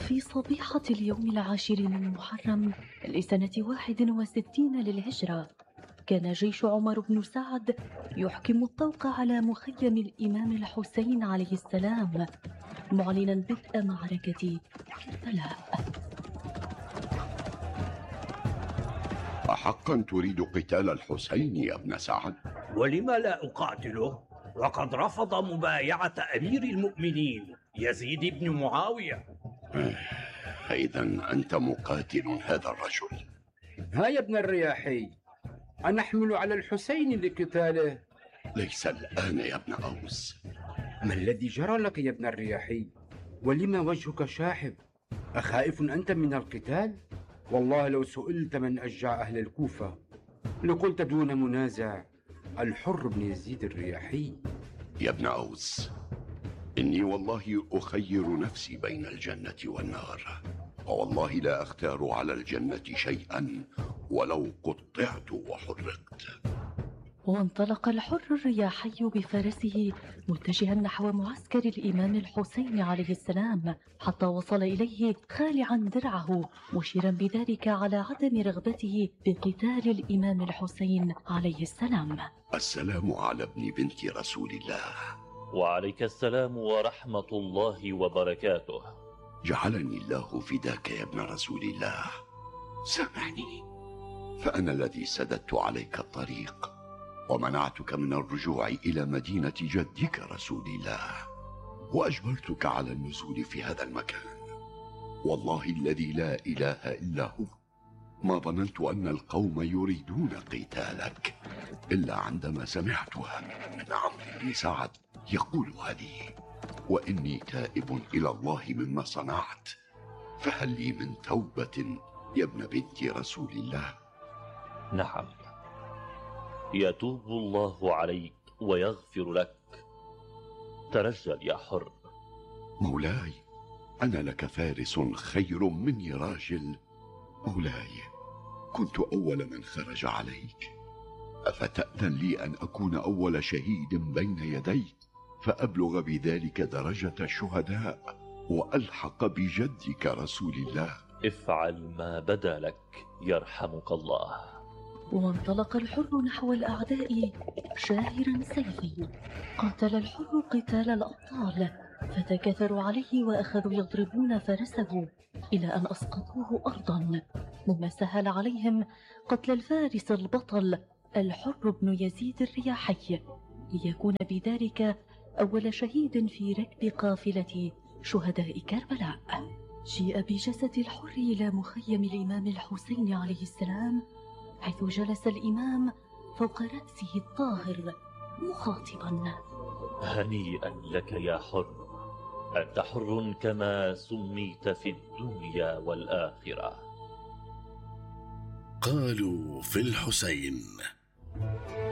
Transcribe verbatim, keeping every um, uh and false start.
في صبيحة اليوم العاشر من محرم لسنة واحد وستين للهجرة، كان جيش عمر بن سعد يحكم الطوق على مخيم الإمام الحسين عليه السلام، معلنا بدء معركة كربلاء. أحقا تريد قتال الحسين يا ابن سعد؟ ولم لا أقاتله؟ وقد رفض مبايعة أمير المؤمنين يزيد بن معاوية. إذا أنت مقاتل هذا الرجل. ها يا ابن الرياحي، أنحمل على الحسين لقتاله؟ ليس الآن يا ابن أوس. ما الذي جرى لك يا ابن الرياحي؟ ولما وجهك شاحب؟ أخائف أنت من القتال؟ والله لو سئلت من أشجع أهل الكوفة لقلت دون منازع الحر بن يزيد الرياحي. يا ابن أوس، إني والله أخير نفسي بين الجنة والنار، ووالله لا أختار على الجنة شيئا ولو قطعت وحرقت. وانطلق الحر الرياحي بفرسه متجها نحو معسكر الإمام الحسين عليه السلام، حتى وصل إليه خالعا درعه، مشيرا بذلك على عدم رغبته بقتال الإمام الحسين عليه السلام. السلام على ابن بنت رسول الله. وعليك السلام ورحمة الله وبركاته. جعلني الله فداك يا ابن رسول الله. سامحني، فأنا الذي سددت عليك الطريق ومنعتك من الرجوع إلى مدينة جدك رسول الله، وأجبرتك على النزول في هذا المكان. والله الذي لا إله إلا هو، ما ظننت أن القوم يريدون قتالك إلا عندما سمعتها من عمرو بن سعد يقول هذه: وإني تائب إلى الله مما صنعت، فهل لي من توبة يا ابن بنت رسول الله؟ نعم، يتوب الله عليك ويغفر لك. ترجل يا حر. مولاي، أنا لك فارس خير مني راجل. مولاي، كنت أول من خرج عليك، أفتأذن لي أن أكون أول شهيد بين يديك، فأبلغ بذلك درجة الشهداء وألحق بجدك رسول الله؟ افعل ما بدا لك يرحمك الله. وانطلق الحر نحو الأعداء شاهرا سيفه. قاتل الحر قتال الأبطال، فتكاثروا عليه وأخذوا يضربون فرسه إلى أن أسقطوه أرضا، مما سهل عليهم قتل الفارس البطل الحر بن يزيد الرياحي، ليكون بذلك أول شهيد في ركب قافلة شهداء كربلاء. جيء بجسد الحر إلى مخيم الإمام الحسين عليه السلام، حيث جلس الإمام فوق رأسه الطاهر مخاطبا: هنيئا لك يا حر، أنت حر كما سميت في الدنيا والآخرة. قالوا في الحسين: